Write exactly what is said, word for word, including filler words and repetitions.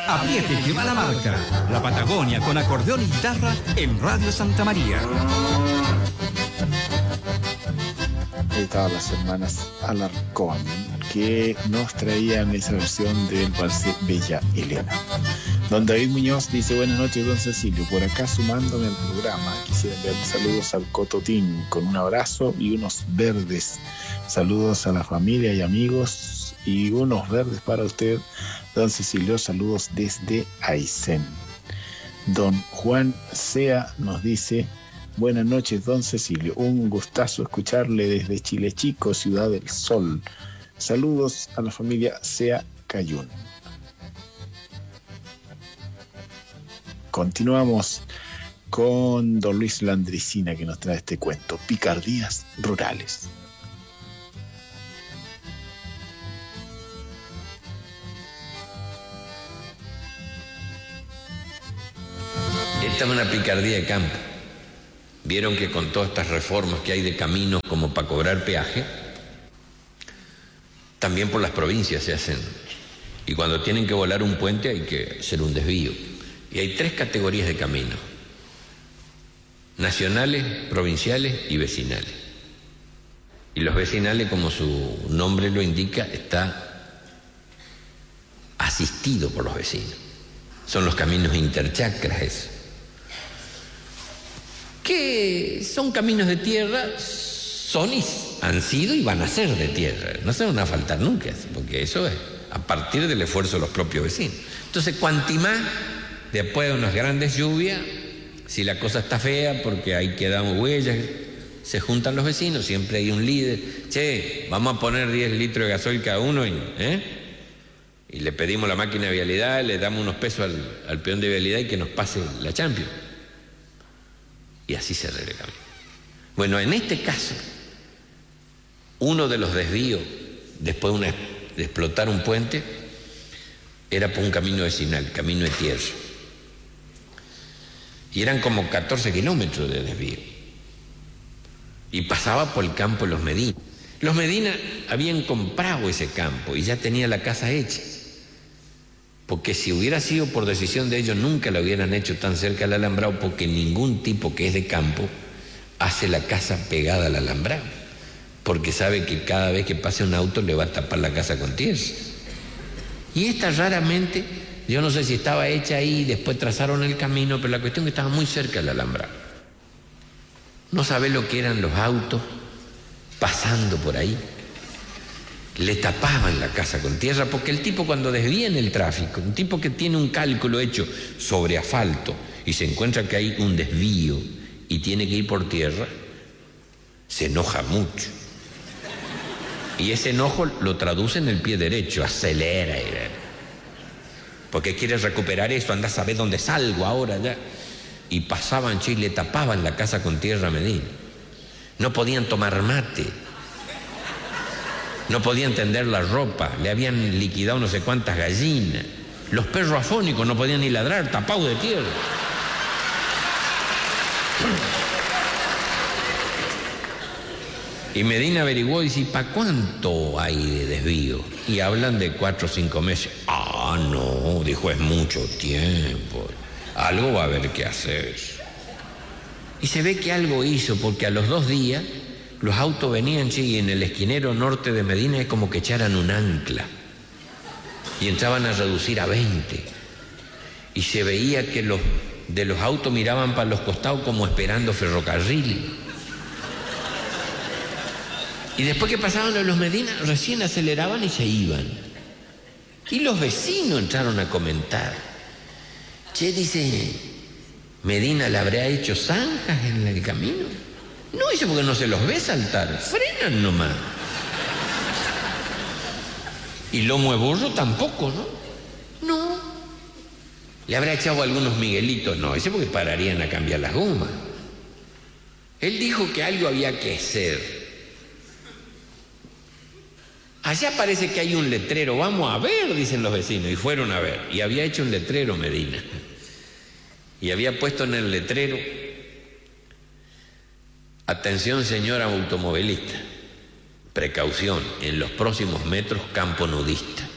Apriete que va la marca. La Patagonia con acordeón y guitarra en Radio Santa María. Ahí estaban las hermanas Alarcón, que nos traían esa versión del vals Bella Elena. Don David Muñoz dice: buenas noches, don Cecilio. Por acá sumándome al programa, quisiera enviarle saludos al Cototín con un abrazo y unos verdes. Saludos a la familia y amigos y unos verdes para usted, don Cecilio. Saludos desde Aysén. Don Juan Sea nos dice: buenas noches, don Cecilio. Un gustazo escucharle desde Chile Chico, Ciudad del Sol. Saludos a la familia Sea Cayún. Continuamos con don Luis Landricina, que nos trae este cuento, Picardías Rurales. Esta es una picardía de campo. Vieron que con todas estas reformas que hay de caminos como para cobrar peaje, también por las provincias se hacen. Y cuando tienen que volar un puente hay que hacer un desvío. Y hay tres categorías de caminos: nacionales, provinciales y vecinales. Y los vecinales, como su nombre lo indica, está asistido por los vecinos. Son los caminos interchacras esos, que son caminos de tierra, son y han sido y van a ser de tierra. No se van a faltar nunca, porque eso es a partir del esfuerzo de los propios vecinos. Entonces, cuanti más, después de unas grandes lluvias, si la cosa está fea, porque ahí quedamos huellas, se juntan los vecinos, siempre hay un líder. Che, vamos a poner diez litros de gasoil cada uno y, ¿eh? y le pedimos la máquina de vialidad, le damos unos pesos al, al peón de vialidad y que nos pase la Champions. Y así se arregla el camino. Bueno, en este caso, uno de los desvíos, después de, una, de explotar un puente, era por un camino vecinal, camino de tierra. Y eran como catorce kilómetros de desvío. Y pasaba por el campo de los Medina. Los Medina habían comprado ese campo y ya tenía la casa hecha. Porque si hubiera sido por decisión de ellos, nunca la hubieran hecho tan cerca al alambrado, porque ningún tipo que es de campo hace la casa pegada al alambrado, porque sabe que cada vez que pase un auto le va a tapar la casa con tierra. Y esta raramente, yo no sé si estaba hecha ahí y después trazaron el camino, pero la cuestión es que estaba muy cerca del alambrado. No sabe lo que eran los autos pasando por ahí. Le tapaban la casa con tierra, porque el tipo, cuando desvía en el tráfico, un tipo que tiene un cálculo hecho sobre asfalto y se encuentra que hay un desvío y tiene que ir por tierra, se enoja mucho. Y ese enojo lo traduce en el pie derecho, acelera, porque quiere recuperar eso, anda a saber dónde salgo ahora ya. Y pasaban, che, y le tapaban la casa con tierra a Medina. No podían tomar mate. No podían tender la ropa, le habían liquidado no sé cuántas gallinas. Los perros afónicos no podían ni ladrar, tapados de tierra. Y Medina averiguó y dice: ¿para cuánto hay de desvío? Y hablan de cuatro o cinco meses. Ah, no, dijo, es mucho tiempo. Algo va a haber que hacer. Y se ve que algo hizo, porque a los dos días los autos venían, che, y en el esquinero norte de Medina es como que echaran un ancla. Y entraban a reducir a veinte. Y se veía que los de los autos miraban para los costados como esperando ferrocarril. Y después que pasaban a los Medina, recién aceleraban y se iban. Y los vecinos entraron a comentar. Che, dice, ¿Medina le habrá hecho zanjas en el camino? No, dice, porque no se los ve saltar, frenan nomás. Y lomo de burro tampoco, ¿no? No. ¿Le habrá echado algunos miguelitos? No, dice, porque pararían a cambiar las gomas. Él dijo que algo había que hacer. Allá parece que hay un letrero, vamos a ver, dicen los vecinos, y fueron a ver. Y había hecho un letrero Medina. Y había puesto en el letrero: atención, señora automovilista, precaución, en los próximos metros campo nudista.